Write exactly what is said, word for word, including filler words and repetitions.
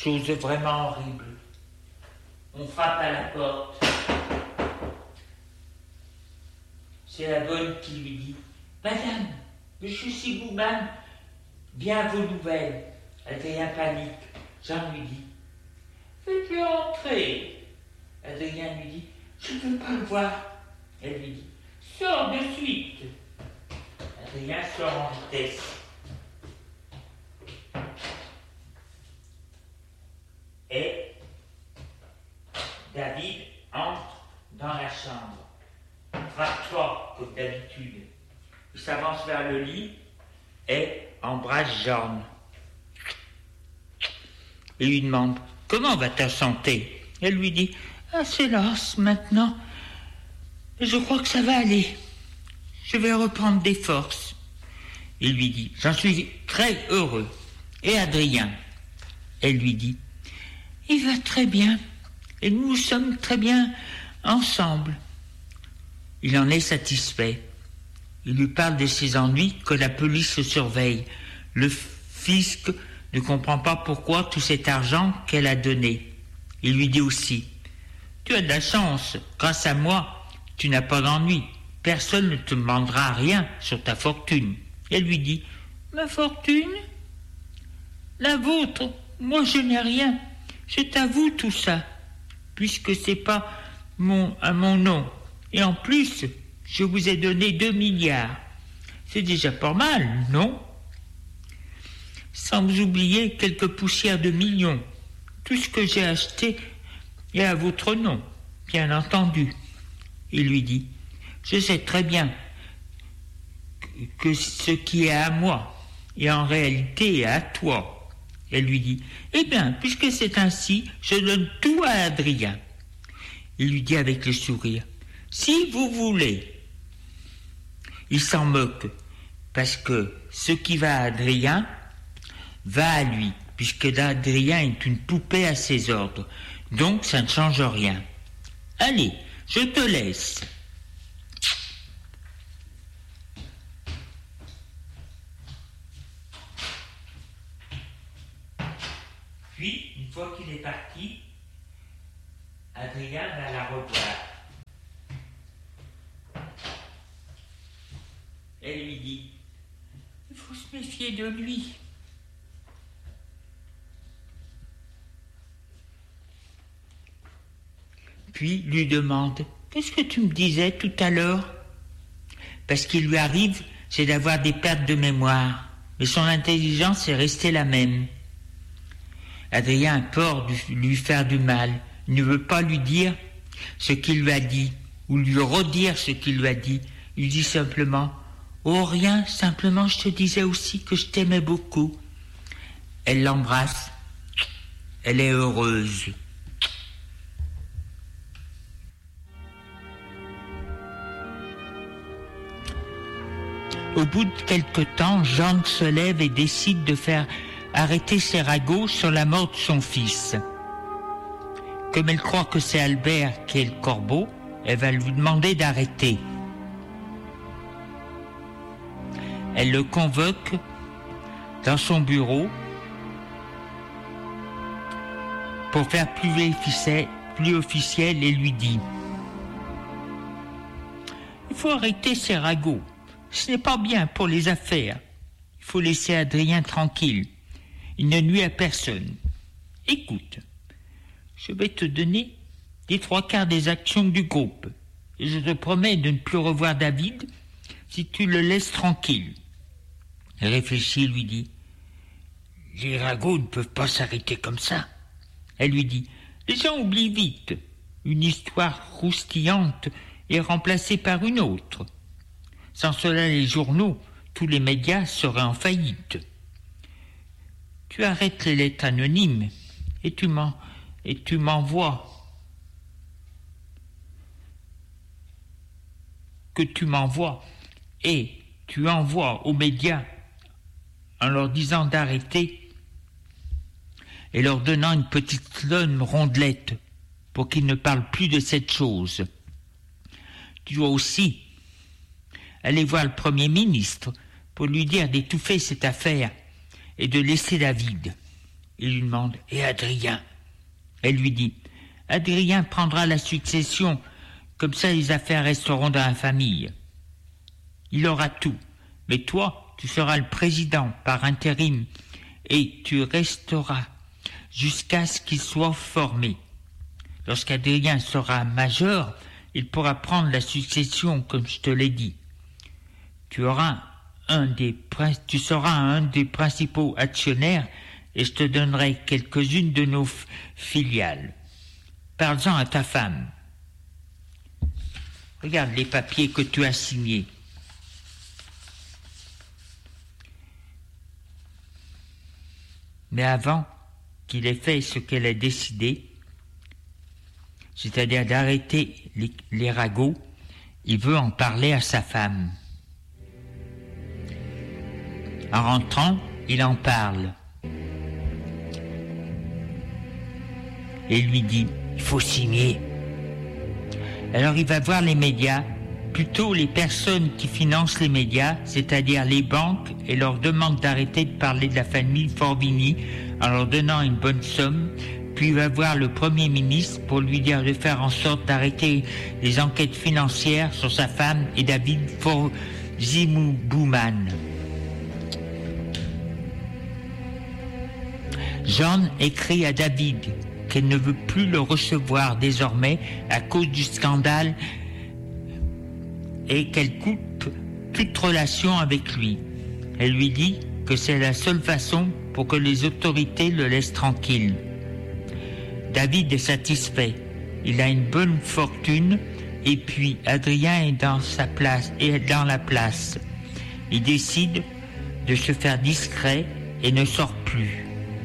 chose vraiment horrible. On frappe à la porte. C'est la bonne qui lui dit « Madame, je suis vous-même, bien vos nouvelles. » Adrien panique. Jean lui dit « Faites-le entrer. » Adrien lui dit « Je ne veux pas le voir. » Elle lui dit « Sors de suite. » Adrien sort en vitesse. Et David entre dans la chambre. Frappe fort comme d'habitude. Il s'avance vers le lit et embrasse Jeanne. Il lui demande « Comment va ta santé ?» Elle lui dit « Ah, c'est hélas, maintenant. Je crois que ça va aller. Je vais reprendre des forces. » Il lui dit « J'en suis très heureux. » Et Adrien? Elle lui dit « Il va très bien. Et nous sommes très bien ensemble. » Il en est satisfait. Il lui parle de ses ennuis, que la police surveille. Le fisc ne comprend pas pourquoi tout cet argent qu'elle a donné. Il lui dit aussi « Tu as de la chance, grâce à moi, tu n'as pas d'ennui. Personne ne te demandera rien sur ta fortune. » Elle lui dit « Ma fortune ? La vôtre, moi je n'ai rien. C'est à vous tout ça, puisque c'est pas mon, à mon nom. Et en plus, je vous ai donné deux milliards. C'est déjà pas mal, non ? Sans vous oublier quelques poussières de millions. Tout ce que j'ai acheté est à votre nom, bien entendu. » Il lui dit « Je sais très bien que ce qui est à moi est en réalité à toi. » Elle lui dit « Eh bien, puisque c'est ainsi, je donne tout à Adrien. » Il lui dit avec le sourire « Si vous voulez. » Il s'en moque, parce que ce qui va à Adrien va à lui, puisque Adrien est une poupée à ses ordres. Donc ça ne change rien. « Allez, je te laisse. » Puis, une fois qu'il est parti, Adrien va la revoir. Elle lui dit « Il faut se méfier de lui. » Puis lui demande « Qu'est-ce que tu me disais tout à l'heure ?» Parce qu'il lui arrive, c'est d'avoir des pertes de mémoire, mais son intelligence est restée la même. Adrien a peur de lui faire du mal. Il ne veut pas lui dire ce qu'il lui a dit, ou lui redire ce qu'il lui a dit. Il dit simplement « Oh, rien, simplement je te disais aussi que je t'aimais beaucoup. » Elle l'embrasse. Elle est heureuse. Au bout de quelque temps, Jeanne se lève et décide de faire arrêter ses ragots sur la mort de son fils. Comme elle croit que c'est Albert qui est le corbeau, elle va lui demander d'arrêter. Elle le convoque dans son bureau pour faire plus officiel, plus officiel et lui dit « Il faut arrêter ces ragots. Ce n'est pas bien pour les affaires. Il faut laisser Adrien tranquille. Il ne nuit à personne. Écoute, je vais te donner les trois quarts des actions du groupe et je te promets de ne plus revoir David si tu le laisses tranquille. » Elle réfléchit et lui dit « Les ragots ne peuvent pas s'arrêter comme ça. » Elle lui dit « Les gens oublient vite. Une histoire croustillante est remplacée par une autre. Sans cela, les journaux, tous les médias seraient en faillite. Tu arrêtes les lettres anonymes et tu m'en, et tu m'envoies que tu m'envoies et tu envoies aux médias en leur disant d'arrêter et leur donnant une petite somme rondelette pour qu'ils ne parlent plus de cette chose. Tu dois aussi aller voir le Premier ministre pour lui dire d'étouffer cette affaire et de laisser David. Il lui demande « Et Adrien ?» Elle lui dit « Adrien prendra la succession, comme ça les affaires resteront dans la famille. Il aura tout, mais toi, tu seras le président par intérim et tu resteras jusqu'à ce qu'il soit formé. Lorsqu'Adrien sera majeur, il pourra prendre la succession, comme je te l'ai dit. Tu auras un des, tu seras un des principaux actionnaires et je te donnerai quelques-unes de nos f- filiales. Parle-en à ta femme. Regarde les papiers que tu as signés. Mais avant qu'il ait fait ce qu'elle a décidé, c'est-à-dire d'arrêter les, les ragots, il veut en parler à sa femme. En rentrant, il en parle. Et lui dit, il faut signer. Alors il va voir les médias, plutôt les personnes qui financent les médias, c'est-à-dire les banques, et leur demande d'arrêter de parler de la famille Forbini en leur donnant une bonne somme. Puis il va voir le Premier ministre pour lui dire de faire en sorte d'arrêter les enquêtes financières sur sa femme et David Forzimouboumane. Jeanne écrit à David qu'elle ne veut plus le recevoir désormais à cause du scandale et qu'elle coupe toute relation avec lui. Elle lui dit que c'est la seule façon pour que les autorités le laissent tranquille. David est satisfait. Il a une bonne fortune et puis Adrien est dans sa place et est dans la place. Il décide de se faire discret et ne sort plus.